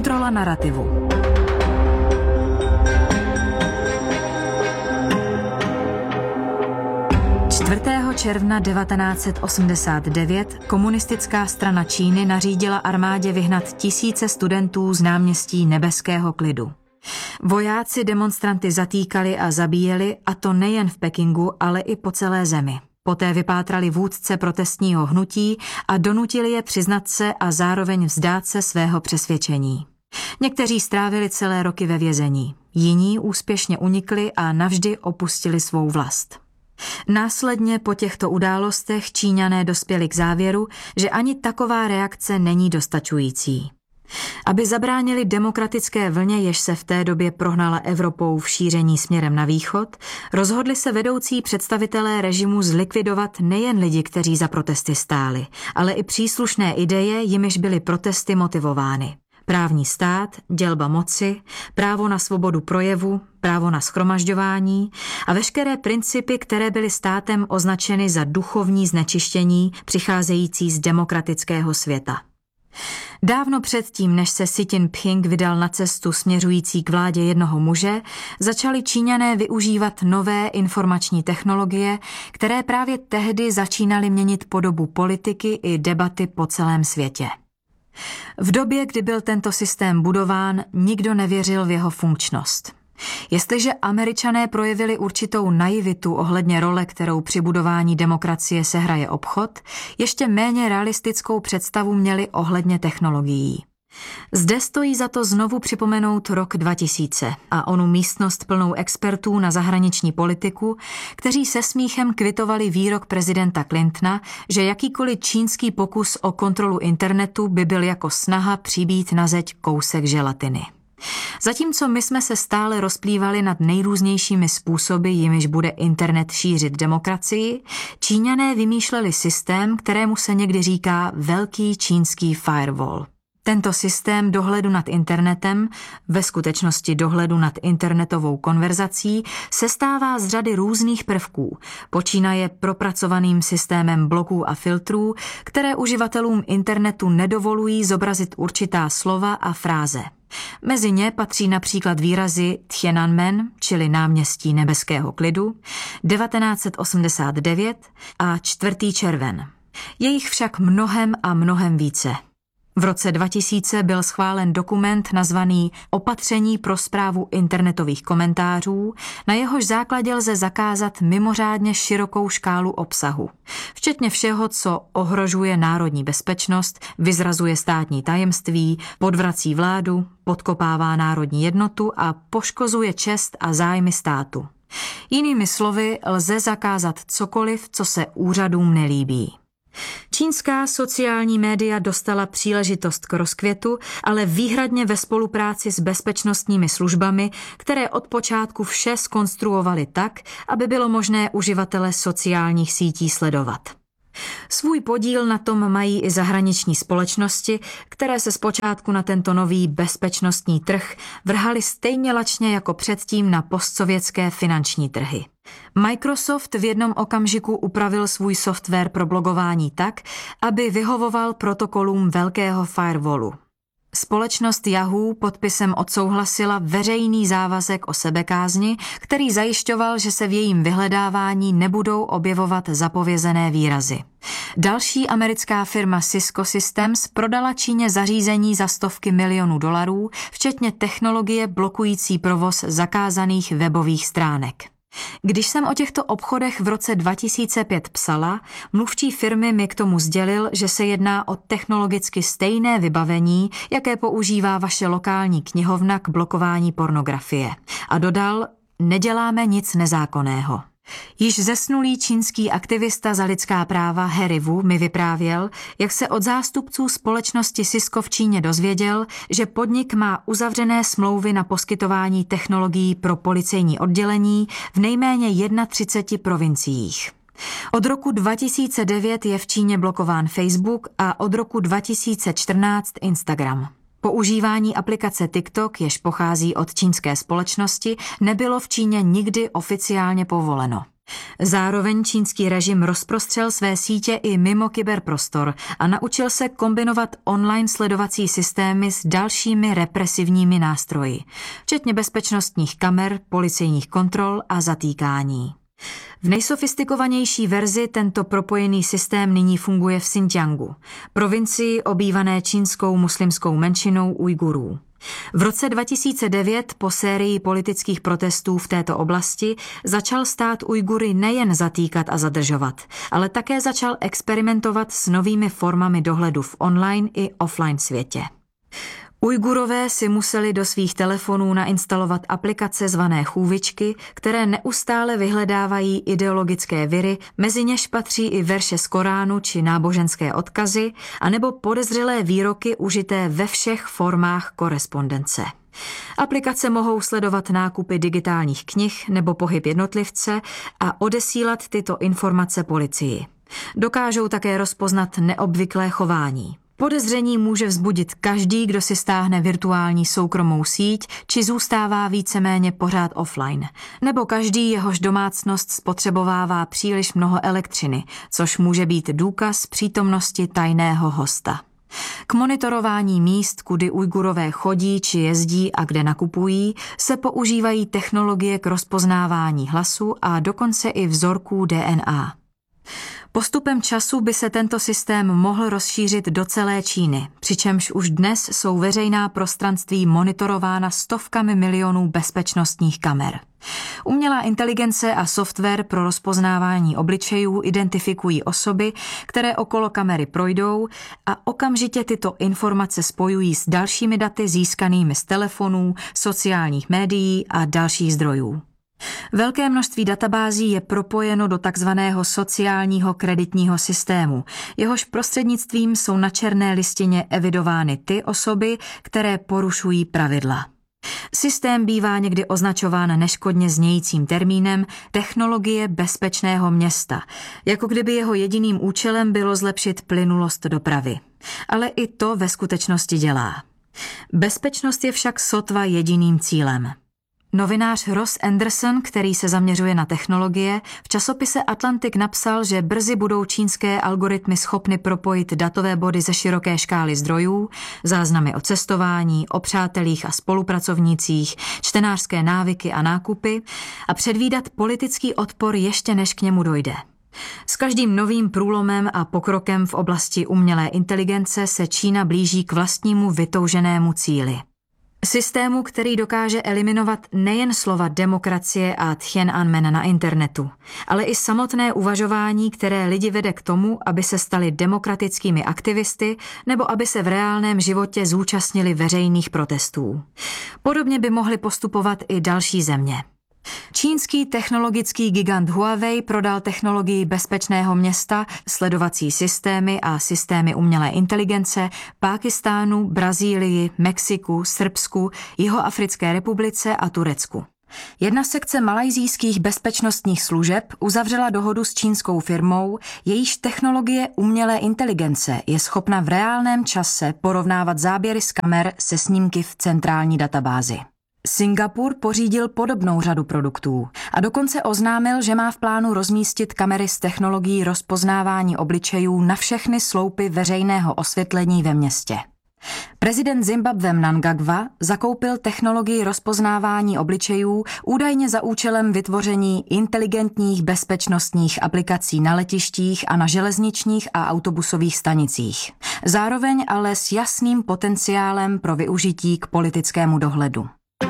Kontrola narrativu. Června 1989 komunistická strana Číny nařídila armádě vyhnat tisíce studentů z náměstí Nebeského klidu. Vojáci demonstranty zatýkali a zabíjeli, a to nejen v Pekingu, ale i po celé zemi. Poté vypátrali vůdce protestního hnutí a donutili je přiznat se a zároveň vzdát se svého přesvědčení. Někteří strávili celé roky ve vězení, jiní úspěšně unikli a navždy opustili svou vlast. Následně po těchto událostech Číňané dospěli k závěru, že ani taková reakce není dostačující. Aby zabránili demokratické vlně, jež se v té době prohnala Evropou v šíření směrem na východ, rozhodli se vedoucí představitelé režimu zlikvidovat nejen lidi, kteří za protesty stáli, ale i příslušné ideje, jimiž byly protesty motivovány. Právní stát, dělba moci, právo na svobodu projevu, právo na shromažďování a veškeré principy, které byly státem označeny za duchovní znečištění přicházející z demokratického světa. Dávno předtím, než se Xi Jinping vydal na cestu směřující k vládě jednoho muže, začali Číňané využívat nové informační technologie, které právě tehdy začínaly měnit podobu politiky i debaty po celém světě. V době, kdy byl tento systém budován, nikdo nevěřil v jeho funkčnost. Jestliže Američané projevili určitou naivitu ohledně role, kterou při budování demokracie sehraje obchod, ještě méně realistickou představu měli ohledně technologií. Zde stojí za to znovu připomenout rok 2000 a onu místnost plnou expertů na zahraniční politiku, kteří se smíchem kvitovali výrok prezidenta Clintona, že jakýkoliv čínský pokus o kontrolu internetu by byl jako snaha přibít na zeď kousek želatiny. Zatímco my jsme se stále rozplývali nad nejrůznějšími způsoby, jimiž bude internet šířit demokracii, Číňané vymýšleli systém, kterému se někdy říká velký čínský firewall. Tento systém dohledu nad internetem, ve skutečnosti dohledu nad internetovou konverzací, sestává z řady různých prvků, počínaje propracovaným systémem bloků a filtrů, které uživatelům internetu nedovolují zobrazit určitá slova a fráze. Mezi ně patří například výrazy Tiananmen, čili náměstí Nebeského klidu, 1989 a 4. červen. Je jich však mnohem více. V roce 2000 byl schválen dokument nazvaný Opatření pro správu internetových komentářů, na jehož základě lze zakázat mimořádně širokou škálu obsahu, včetně všeho, co ohrožuje národní bezpečnost, vyzrazuje státní tajemství, podvrací vládu, podkopává národní jednotu a poškozuje čest a zájmy státu. Jinými slovy, lze zakázat cokoliv, co se úřadům nelíbí. Čínská sociální média dostala příležitost k rozkvětu, ale výhradně ve spolupráci s bezpečnostními službami, které od počátku vše zkonstruovaly tak, aby bylo možné uživatele sociálních sítí sledovat. Svůj podíl na tom mají i zahraniční společnosti, které se zpočátku na tento nový bezpečnostní trh vrhaly stejně lačně jako předtím na postsovětské finanční trhy. Microsoft v jednom okamžiku upravil svůj software pro blogování tak, aby vyhovoval protokolům velkého firewallu. Společnost Yahoo podpisem odsouhlasila veřejný závazek o sebekázni, který zajišťoval, že se v jejím vyhledávání nebudou objevovat zapovězené výrazy. Další americká firma Cisco Systems prodala Číně zařízení za stovky milionů dolarů, včetně technologie blokující provoz zakázaných webových stránek. Když jsem o těchto obchodech v roce 2005 psala, mluvčí firmy mi k tomu sdělil, že se jedná o technologicky stejné vybavení, jaké používá vaše lokální knihovna k blokování pornografie. A dodal, neděláme nic nezákonného. Již zesnulý čínský aktivista za lidská práva Harry Wu mi vyprávěl, jak se od zástupců společnosti Cisco v Číně dozvěděl, že podnik má uzavřené smlouvy na poskytování technologií pro policejní oddělení v nejméně 31 provinciích. Od roku 2009 je v Číně blokován Facebook a od roku 2014 Instagram. Používání aplikace TikTok, jež pochází od čínské společnosti, nebylo v Číně nikdy oficiálně povoleno. Zároveň čínský režim rozprostřel své sítě i mimo kyberprostor a naučil se kombinovat online sledovací systémy s dalšími represivními nástroji, včetně bezpečnostních kamer, policejních kontrol a zatýkání. V nejsofistikovanější verzi tento propojený systém nyní funguje v Xinjiangu, provincii obývané čínskou muslimskou menšinou Ujgurů. V roce 2009 po sérii politických protestů v této oblasti začal stát Ujgury nejen zatýkat a zadržovat, ale také začal experimentovat s novými formami dohledu v online i offline světě. Ujgurové si museli do svých telefonů nainstalovat aplikace zvané chůvičky, které neustále vyhledávají ideologické viry, mezi něž patří i verše z Koránu či náboženské odkazy, anebo podezřelé výroky užité ve všech formách korespondence. Aplikace mohou sledovat nákupy digitálních knih nebo pohyb jednotlivce a odesílat tyto informace policii. Dokážou také rozpoznat neobvyklé chování. Podezření může vzbudit každý, kdo si stáhne virtuální soukromou síť či zůstává víceméně pořád offline, nebo každý, jehož domácnost spotřebovává příliš mnoho elektřiny, což může být důkaz přítomnosti tajného hosta. K monitorování míst, kudy Ujgurové chodí či jezdí a kde nakupují, se používají technologie k rozpoznávání hlasu a dokonce i vzorků DNA. Postupem času by se tento systém mohl rozšířit do celé Číny, přičemž už dnes jsou veřejná prostranství monitorována stovkami milionů bezpečnostních kamer. Umělá inteligence a software pro rozpoznávání obličejů identifikují osoby, které okolo kamery projdou a okamžitě tyto informace spojují s dalšími daty získanými z telefonů, sociálních médií a dalších zdrojů. Velké množství databází je propojeno do takzvaného sociálního kreditního systému, jehož prostřednictvím jsou na černé listině evidovány ty osoby, které porušují pravidla. Systém bývá někdy označován neškodně znějícím termínem technologie bezpečného města, jako kdyby jeho jediným účelem bylo zlepšit plynulost dopravy. Ale i to ve skutečnosti dělá. Bezpečnost je však sotva jediným cílem. Novinář Ross Anderson, který se zaměřuje na technologie, v časopise Atlantic napsal, že brzy budou čínské algoritmy schopny propojit datové body ze široké škály zdrojů, záznamy o cestování, o přátelích a spolupracovnících, čtenářské návyky a nákupy a předvídat politický odpor ještě než k němu dojde. S každým novým průlomem a pokrokem v oblasti umělé inteligence se Čína blíží k vlastnímu vytouženému cíli. Systému, který dokáže eliminovat nejen slova demokracie a Tiananmen na internetu, ale i samotné uvažování, které lidi vede k tomu, aby se stali demokratickými aktivisty nebo aby se v reálném životě zúčastnili veřejných protestů. Podobně by mohly postupovat i další země. Čínský technologický gigant Huawei prodal technologii bezpečného města, sledovací systémy a systémy umělé inteligence Pákistánu, Brazílii, Mexiku, Srbsku, Jihoafrické republice a Turecku. Jedna sekce malajsijských bezpečnostních služeb uzavřela dohodu s čínskou firmou, jejíž technologie umělé inteligence je schopna v reálném čase porovnávat záběry z kamer se snímky v centrální databázi. Singapur pořídil podobnou řadu produktů a dokonce oznámil, že má v plánu rozmístit kamery s technologií rozpoznávání obličejů na všechny sloupy veřejného osvětlení ve městě. Prezident Zimbabwe Mnangagwa zakoupil technologii rozpoznávání obličejů údajně za účelem vytvoření inteligentních bezpečnostních aplikací na letištích a na železničních a autobusových stanicích. Zároveň ale s jasným potenciálem pro využití k politickému dohledu.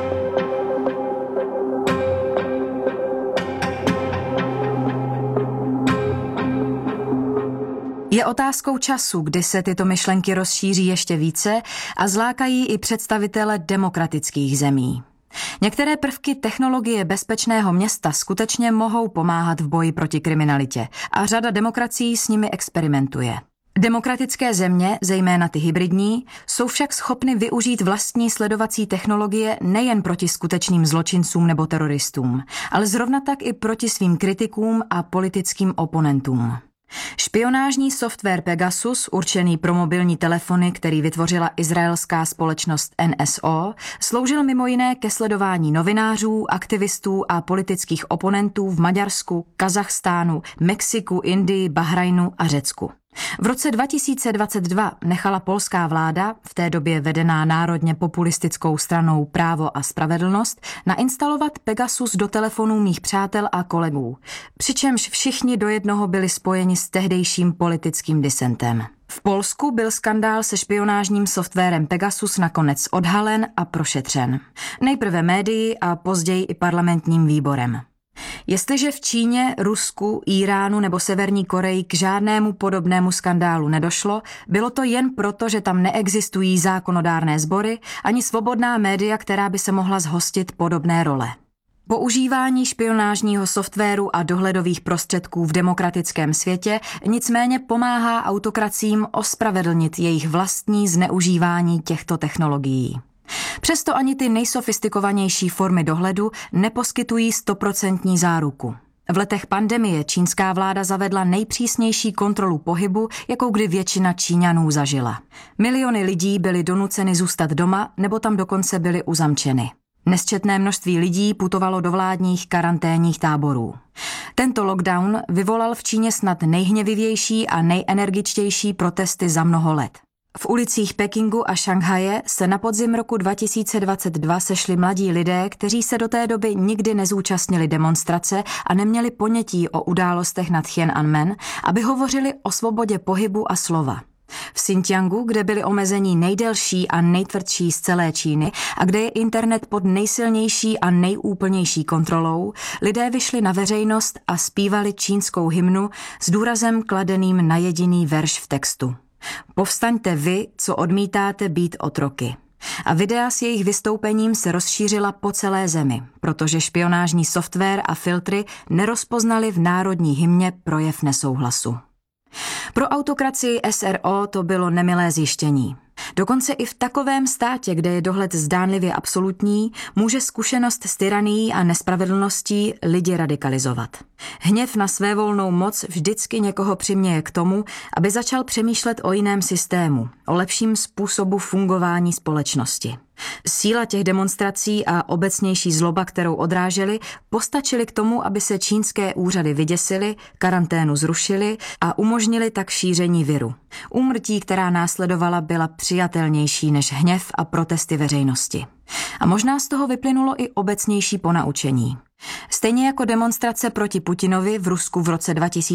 Je otázkou času, kdy se tyto myšlenky rozšíří ještě více a zlákají i představitele demokratických zemí. Některé prvky technologie bezpečného města skutečně mohou pomáhat v boji proti kriminalitě a řada demokracií s nimi experimentuje. Demokratické země, zejména ty hybridní, jsou však schopny využít vlastní sledovací technologie nejen proti skutečným zločincům nebo teroristům, ale zrovna tak i proti svým kritikům a politickým oponentům. Špionážní software Pegasus, určený pro mobilní telefony, který vytvořila izraelská společnost NSO, sloužil mimo jiné ke sledování novinářů, aktivistů a politických oponentů v Maďarsku, Kazachstánu, Mexiku, Indii, Bahrajnu a Řecku. V roce 2022 nechala polská vláda, v té době vedená národně populistickou stranou Právo a spravedlnost, nainstalovat Pegasus do telefonů mých přátel a kolegů, přičemž všichni do jednoho byli spojeni s tehdejším politickým disentem. V Polsku byl skandál se špionážním softwarem Pegasus nakonec odhalen a prošetřen. Nejprve médii a později i parlamentním výborem. Jestliže v Číně, Rusku, Íránu nebo Severní Koreji k žádnému podobnému skandálu nedošlo, bylo to jen proto, že tam neexistují zákonodárné sbory ani svobodná média, která by se mohla zhostit podobné role. Používání špionážního softwaru a dohledových prostředků v demokratickém světě nicméně pomáhá autokracím ospravedlnit jejich vlastní zneužívání těchto technologií. Přesto ani ty nejsofistikovanější formy dohledu neposkytují 100% záruku. V letech pandemie čínská vláda zavedla nejpřísnější kontrolu pohybu, jakou kdy většina Číňanů zažila. Miliony lidí byly donuceny zůstat doma nebo tam dokonce byly uzamčeny. Nesčetné množství lidí putovalo do vládních karanténních táborů. Tento lockdown vyvolal v Číně snad nejhněvivější a nejenergičtější protesty za mnoho let. V ulicích Pekingu a Šanghaje se na podzim roku 2022 sešli mladí lidé, kteří se do té doby nikdy nezúčastnili demonstrace a neměli ponětí o událostech na Tiananmen, aby hovořili o svobodě pohybu a slova. V Xinjiangu, kde byli omezení nejdelší a nejtvrdší z celé Číny a kde je internet pod nejsilnější a nejúplnější kontrolou, lidé vyšli na veřejnost a zpívali čínskou hymnu s důrazem kladeným na jediný verš v textu. Povstaňte vy, co odmítáte být otroky. A videa s jejich vystoupením se rozšířila po celé zemi, protože špionážní software a filtry nerozpoznali v národní hymně projev nesouhlasu. Pro autokracii SRO to bylo nemilé zjištění. Dokonce i v takovém státě, kde je dohled zdánlivě absolutní, může zkušenost s tyranií a nespravedlností lidi radikalizovat. Hněv na svévolnou moc vždycky někoho přiměje k tomu, aby začal přemýšlet o jiném systému, o lepším způsobu fungování společnosti. Síla těch demonstrací a obecnější zloba, kterou odrážely, postačily k tomu, aby se čínské úřady vyděsily, karanténu zrušily a umožnili tak šíření viru. Úmrtí, která následovala, byla přijatelnější než hněv a protesty veřejnosti. A možná z toho vyplynulo i obecnější ponaučení. Stejně jako demonstrace proti Putinovi v Rusku v roce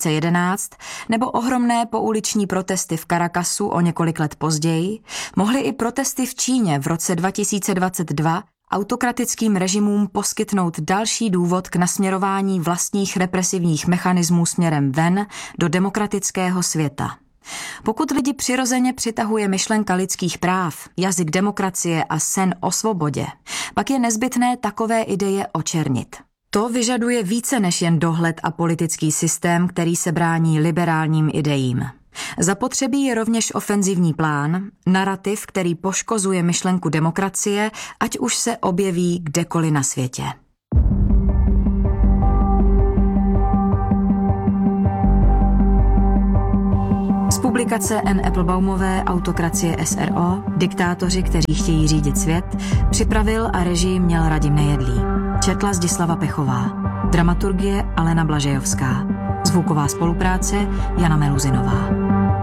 2011 nebo ohromné pouliční protesty v Caracasu o několik let později, mohly i protesty v Číně v roce 2022 autokratickým režimům poskytnout další důvod k nasměrování vlastních represivních mechanismů směrem ven do demokratického světa. Pokud lidi přirozeně přitahuje myšlenka lidských práv, jazyk demokracie a sen o svobodě, pak je nezbytné takové ideje očernit. To vyžaduje více než jen dohled a politický systém, který se brání liberálním idejím. Zapotřebí je rovněž ofenzivní plán, narativ, který poškozuje myšlenku demokracie, ať už se objeví kdekoliv na světě. Z publikace N. Applebaumové Autokracie SRO, diktátoři, kteří chtějí řídit svět, připravil a režii měl Radim Nejedlý. Četla Zdislava Pechová. Dramaturgie Alena Blažejovská. Zvuková spolupráce Jana Meluzinová.